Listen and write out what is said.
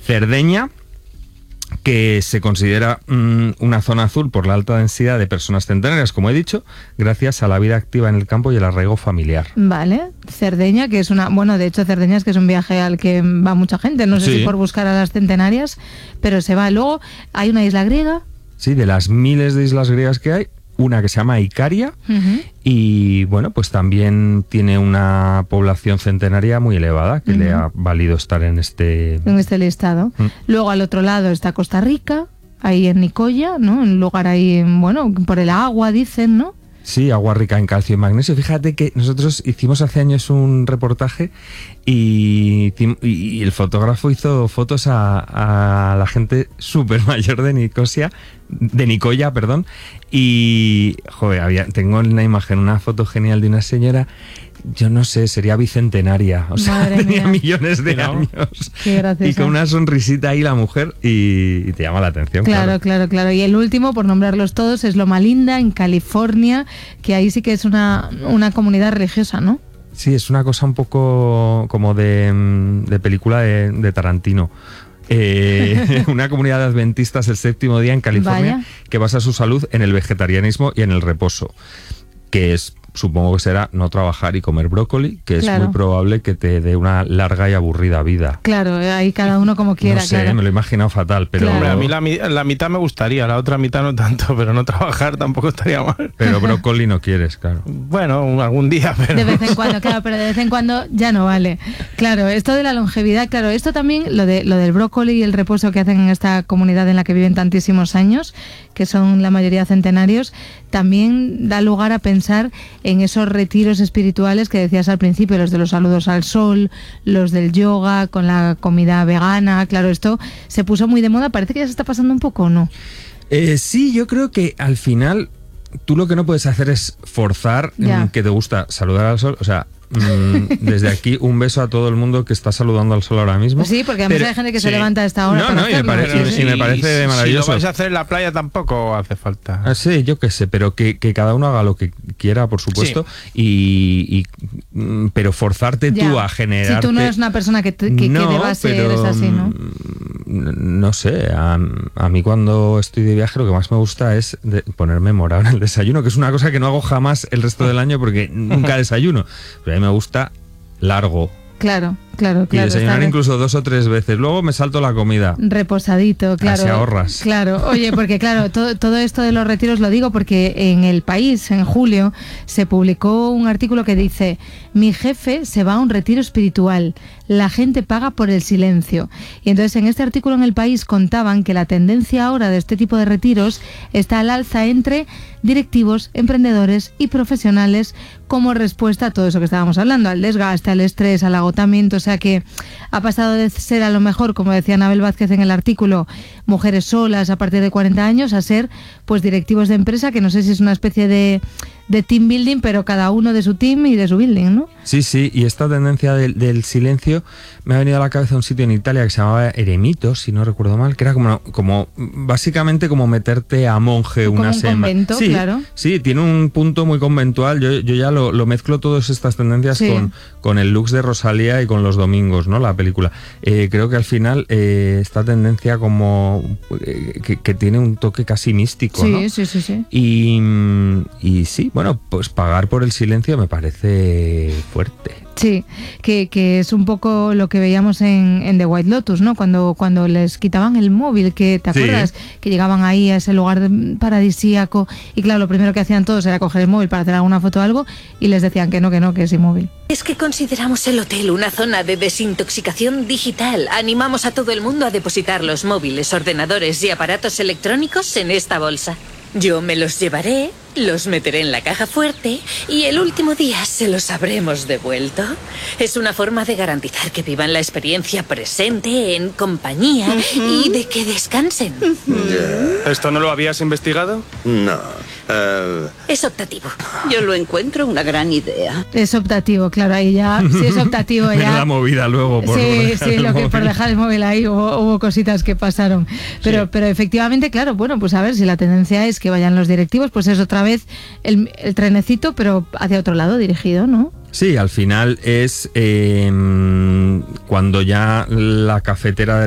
Cerdeña, que se considera una zona azul por la alta densidad de personas centenarias, como he dicho, gracias a la vida activa en el campo y el arraigo familiar. Vale, Cerdeña, que es una... Bueno, de hecho, Cerdeña es que es un viaje al que va mucha gente, no sé si por buscar a las centenarias, pero se va. Luego hay una isla griega. Sí, de las miles de islas griegas que hay, una que se llama Icaria, y bueno, pues también tiene una población centenaria muy elevada, que le ha valido estar en este listado. Luego al otro lado está Costa Rica, ahí en Nicoya, ¿no? Un lugar ahí, bueno, por el agua, dicen, ¿no? Sí, agua rica en calcio y magnesio. Fíjate que nosotros hicimos hace años un reportaje y el fotógrafo hizo fotos a la gente súper mayor de Nicoya, y joder, tengo en la imagen una foto genial de una señora, yo no sé, sería bicentenaria, o sea, tenía millones de años. Qué gracioso. Y con una sonrisita ahí la mujer y te llama la atención. Claro. Y el último, por nombrarlos todos, es Loma Linda, en California, que ahí sí que es una comunidad religiosa, ¿no? Sí, es una cosa un poco como de película de Tarantino. Una comunidad de adventistas el séptimo día en California. Vaya. Que basa su salud en el vegetarianismo y en el reposo, que es, supongo que será no trabajar y comer brócoli, que es muy probable que te dé una larga y aburrida vida. Claro, ahí cada uno como quiera. No sé, me lo he imaginado fatal, pero... Hombre, a mí la mitad me gustaría, la otra mitad no tanto, pero no trabajar tampoco estaría mal. Pero brócoli no quieres, claro. Bueno, algún día, pero... De vez en cuando, claro, pero de vez en cuando ya no vale. Claro, esto de la longevidad, claro, esto también, lo del brócoli y el reposo que hacen en esta comunidad en la que viven tantísimos años, que son la mayoría centenarios, también da lugar a pensar en esos retiros espirituales que decías al principio, los de los saludos al sol, los del yoga, con la comida vegana. Claro, esto se puso muy de moda, parece que ya se está pasando un poco, ¿o no? Sí, yo creo que al final tú lo que no puedes hacer es forzar que te gusta saludar al sol, o sea... desde aquí un beso a todo el mundo que está saludando al sol ahora mismo. Pues sí, porque además hay gente que se levanta a esta hora. Y me parece maravilloso. Si lo vais a hacer en la playa tampoco hace falta. Sí, yo qué sé, pero que cada uno haga lo que quiera, por supuesto, pero forzarte tú a generarte... Si tú no eres una persona que deba ser, es así, ¿no? No sé, a mí cuando estoy de viaje lo que más me gusta es ponerme morado en el desayuno, que es una cosa que no hago jamás el resto del año porque nunca desayuno. Pero a mí me gusta largo. Claro. Y desayunar incluso 2 o 3 veces. Luego me salto la comida. Reposadito, claro. Así ahorras. Claro, oye, porque claro, todo esto de los retiros lo digo porque en El País, en julio, se publicó un artículo que dice: mi jefe se va a un retiro espiritual, la gente paga por el silencio. Y entonces en este artículo en El País contaban que la tendencia ahora de este tipo de retiros está al alza entre directivos, emprendedores y profesionales como respuesta a todo eso que estábamos hablando, al desgaste, al estrés, al agotamiento. O sea que ha pasado de ser, a lo mejor, como decía Anabel Vázquez en el artículo, mujeres solas a partir de 40 años, a ser pues directivos de empresa, que no sé si es una especie de team building, pero cada uno de su team y de su building, ¿no? Sí, y esta tendencia del silencio me ha venido a la cabeza un sitio en Italia que se llamaba Eremitos, si no recuerdo mal, que era como básicamente como meterte a monje una semana. Convento, sí, claro. Sí, tiene un punto muy conventual. Yo ya lo mezclo todas estas tendencias con el Lux de Rosalía y con Los Domingos, ¿no? La película. Creo que al final esta tendencia como que tiene un toque casi místico, ¿no? Sí. Y sí, bueno, pues pagar por el silencio me parece fuerte. Sí, que es un poco lo que veíamos en The White Lotus, ¿no? Cuando les quitaban el móvil, que ¿te acuerdas? Que llegaban ahí a ese lugar paradisíaco y claro, lo primero que hacían todos era coger el móvil para hacer alguna foto o algo y les decían que no, que es inmóvil. Es que consideramos el hotel una zona de desintoxicación digital. Animamos a todo el mundo a depositar los móviles, ordenadores y aparatos electrónicos en esta bolsa. Yo me los llevaré, los meteré en la caja fuerte y el último día se los habremos devuelto. Es una forma de garantizar que vivan la experiencia presente, en compañía y de que descansen. ¿Esto no lo habías investigado? No. Es optativo. Yo lo encuentro una gran idea. Es optativo, claro, ahí ya, si es optativo ya... la movida luego por por dejar el móvil ahí hubo cositas que pasaron. Pero efectivamente, claro, bueno, pues a ver si la tendencia es que vayan los directivos, pues es otra vez el trenecito, pero hacia otro lado dirigido, ¿no? Sí, al final es cuando ya la cafetera